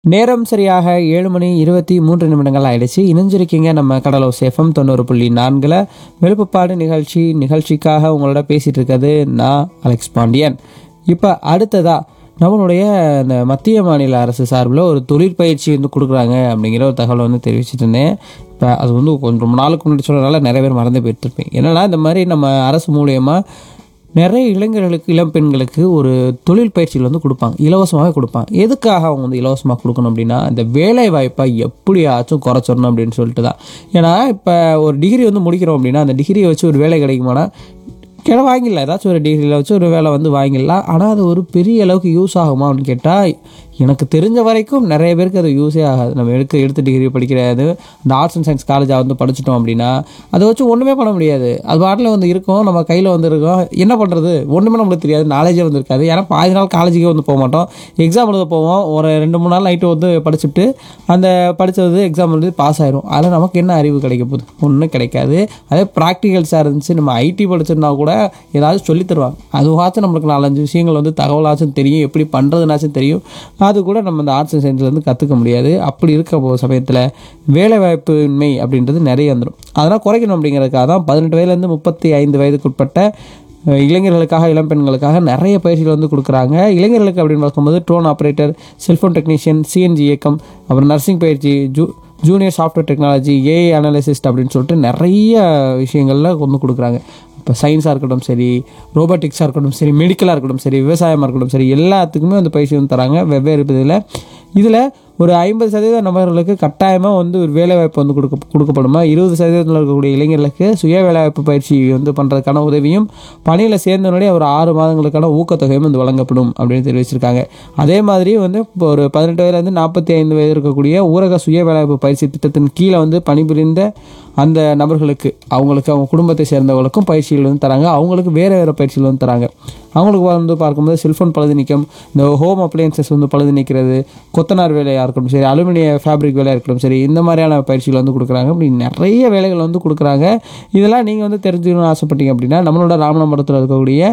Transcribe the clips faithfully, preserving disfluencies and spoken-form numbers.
நேரம் சரியாக ஏழு மணி இருபத்தி மூன்று நிமிடங்கள் ஆயிடுச்சு. இணைஞ்சிருக்கீங்க நம்ம கடலோசை எஃப்எம் தொண்ணூறு புள்ளி நான்கில் விழுப்புப்பாடு நிகழ்ச்சி. நிகழ்ச்சிக்காக உங்களோட பேசிகிட்டு இருக்கிறது நான் அலெக்ஸ் பாண்டியன். இப்போ அடுத்ததா நம்மளுடைய இந்த மத்திய மாநில அரசு சார்பில் ஒரு தொழிற்பயிற்சி வந்து கொடுக்குறாங்க அப்படிங்கிற ஒரு தகவலை வந்து தெரிவிச்சுட்டு இருந்தேன். இப்போ அது வந்து கொஞ்சம் ரொம்ப நாளுக்கு முன்னாடி சொன்னதுனால நிறைய பேர் மறந்து போயிட்டுருப்பேன். என்னென்னா இந்த மாதிரி நம்ம அரசு மூலியமாக நிறைய இளைஞர்களுக்கு இளம் பெண்களுக்கு ஒரு தொழில் பயிற்சிகள் வந்து கொடுப்பாங்க, இலவசமாகவே கொடுப்பாங்க. எதுக்காக அவங்க வந்து இலவசமாக கொடுக்கணும் அப்படின்னா, இந்த வேலை வாய்ப்பை எப்படியாச்சும் குறைச்சிடணும் அப்படின்னு சொல்லிட்டு தான். ஏன்னா இப்போ ஒரு டிகிரி வந்து முடிக்கிறோம் அப்படின்னா அந்த டிகிரியை வச்சு ஒரு வேலை கிடைக்குமானா கிட வாங்கிடலாம், ஏதாச்சும் ஒரு டிகிரியில் வச்சு ஒரு வேலை வந்து வாங்கிடலாம். ஆனால் அது ஒரு பெரிய அளவுக்கு யூஸ் ஆகுமா அப்படின்னு கேட்டால் எனக்கு தெரிஞ்ச வரைக்கும் நிறைய பேருக்கு அது யூஸே ஆகாது. நம்ம எடுக்க எடுத்து டிகிரி படிக்கிறது இந்த ஆர்ட்ஸ் அண்ட் சயின்ஸ் காலேஜாக வந்து படிச்சிட்டோம் அப்படின்னா அதை வச்சு ஒன்றுமே பண்ண முடியாது. அது பாட்டில் வந்து இருக்கும், நம்ம கையில் வந்து இருக்கோம், என்ன பண்ணுறது ஒன்றுமே நம்மளுக்கு தெரியாது, நாலேஜே வந்து இருக்காது. ஏன்னா பாதி நாள் காலேஜுக்கே வந்து போக மாட்டோம், எக்ஸாம் எழுத போவோம், ஒரு ரெண்டு மூணு நாள் நைட்டு வந்து படிச்சுட்டு அந்த படித்தது எக்ஸாம் எழுதி பாஸ் ஆயிரும். அதில் நமக்கு என்ன அறிவு கிடைக்க போகுது? ஒன்றும் கிடைக்காது. அதே ப்ராக்டிகல்ஸாக இருந்துச்சு, நம்ம ஐடி படிச்சிருந்தா கூட ஏதாவது சொல்லி தருவாங்க, அதுவாச்சும் நம்மளுக்கு நாலஞ்சு விஷயங்கள் வந்து தகவலாச்சும் தெரியும், எப்படி பண்ணுறதுனாச்சும் தெரியும். அது கூட நம்ம இந்த ஆர்ட்ஸ் அண்ட் சயின்ஸ்லேருந்து கற்றுக்க முடியாது. அப்படி இருக்க சமயத்தில் வேலைவாய்ப்பின்மை அப்படின்றது நிறைய வந்துடும். அதெல்லாம் குறைக்கணும் அப்படிங்கிறதுக்காக தான் பதினெட்டு வயதுலேருந்து முப்பத்தி ஐந்து வயதுக்குட்பட்ட இளைஞர்களுக்காக இளம் பெண்களுக்காக நிறைய பயிற்சிகள் வந்து கொடுக்குறாங்க. இளைஞர்களுக்கு அப்படின்னு பார்க்கும்போது drone operator, cellphone technician, CNG இயக்கம், அப்புறம் நர்சிங் பயிற்சி, zoo junior software technology, AI அனாலிசிஸ்ட் அப்படின்னு சொல்லிட்டு நிறைய விஷயங்களில் கொண்டு கொடுக்குறாங்க. இப்போ சயின்ஸாக இருக்கட்டும் சரி, ரோபோட்டிக்ஸாக இருக்கட்டும் சரி, மெடிக்கலாக இருக்கட்டும் சரி, விவசாயமாக இருக்கட்டும் சரி, எல்லாத்துக்குமே வந்து பயிற்சி வந்து தராங்க வெவ்வேறு இதில். இதில் ஒரு ஐம்பது சதவீத நபர்களுக்கு கட்டாயமாக வந்து ஒரு வேலைவாய்ப்பு வந்து கொடுக்க கொடுக்கப்படுமா, இருபது சதவீதத்தில் இருக்கக்கூடிய இளைஞர்களுக்கு சுய வேலைவாய்ப்பு பயிற்சி வந்து பண்ணுறதுக்கான உதவியும், பணியில் சேர்ந்தவனுடைய ஒரு ஆறு மாதங்களுக்கான ஊக்கத்தொகையும் வந்து வழங்கப்படும் அப்படின்னு தெரிவிச்சிருக்காங்க. அதே மாதிரி வந்து இப்போ ஒரு பதினெட்டு வயதுலேருந்து நாற்பத்தி ஐந்து வயது இருக்கக்கூடிய ஊரக சுய வேலைவாய்ப்பு பயிற்சி திட்டத்தின் கீழே வந்து பணிபுரிந்த அந்த நபர்களுக்கு, அவங்களுக்கு அவங்க குடும்பத்தை சேர்ந்தவங்களுக்கும் பயிற்சிகள் வந்து தராங்க. அவங்களுக்கு வேறு வேறு பயிற்சிகள் வந்து தராங்க. அவங்களுக்கு வந்து பார்க்கும்போது செல்ஃபோன் பழுது நீக்கம், இந்த ஹோம் அப்ளையன்சஸ் வந்து பழுது நீக்கிறது, கொத்தனார் வேலையாக இருக்கட்டும் சரி, அலுமினிய ஃபேப்ரிக் வேலையாக இருக்கட்டும் சரி, இந்த மாதிரியான பயிற்சிகள் வந்து கொடுக்குறாங்க. அப்படி நிறைய வேலைகள் வந்து கொடுக்குறாங்க. இதெல்லாம் நீங்கள் வந்து தெரிஞ்சுக்கணும்னு ஆசைப்பட்டீங்க அப்படின்னா நம்மளோட ராமநாதபுரத்தில் இருக்கக்கூடிய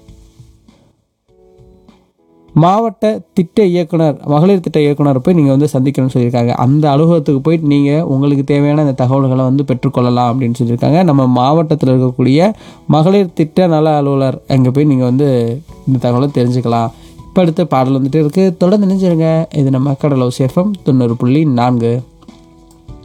மாவட்ட திட்ட இயக்குனர், மகளிர் திட்ட இயக்குனர் போய் நீங்கள் வந்து சந்திக்கணும்னு சொல்லியிருக்காங்க. அந்த அலுவலகத்துக்கு போயிட்டு நீங்கள் உங்களுக்கு தேவையான இந்த தகவல்களை வந்து பெற்றுக்கொள்ளலாம் அப்படின்னு சொல்லியிருக்காங்க. நம்ம மாவட்டத்தில் இருக்கக்கூடிய மகளிர் திட்ட நல அலுவலர் அங்கே போய் நீங்கள் வந்து இந்த தகவலை தெரிஞ்சுக்கலாம். இப்போ அடுத்த பாடல் வந்துட்டு இருக்குது, தொடர்ந்து நினைச்சிருங்க. இது நம்ம கடலோசை எஃப்எம் தொண்ணூறு புள்ளி நான்கு.